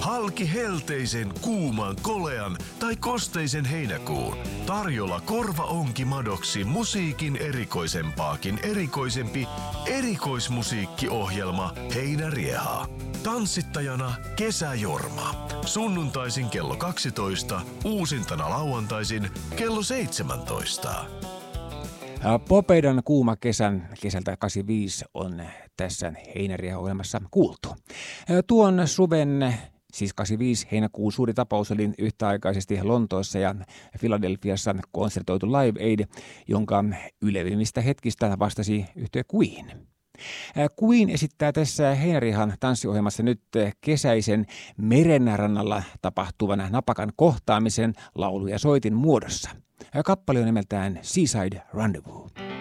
Halki helteisen, kuuman, kolean tai kosteisen heinäkuun. Tarjolla korvaonkimadoksi musiikin erikoisempaakin erikoisempi erikoismusiikkiohjelma Heinärieha. Tanssittajana Kesäjorma. Sunnuntaisin kello 12, uusintana lauantaisin kello 17. Popeidan kuuma kesältä 85 on tässä Heinärieha-ohjelmassa kuultu. Tuon suven, siis 85 heinäkuun suuri tapaus oli yhtäaikaisesti Lontoossa ja Filadelfiassa konsertoitu Live Aid, jonka ylevimmistä hetkistä vastasi yhtye Queen. Queen esittää tässä Heinäriehan tanssiohjelmassa nyt kesäisen merenrannalla tapahtuvan napakan kohtaamisen laulu- ja soitin muodossa. Kappale on nimeltään Seaside Rendezvous.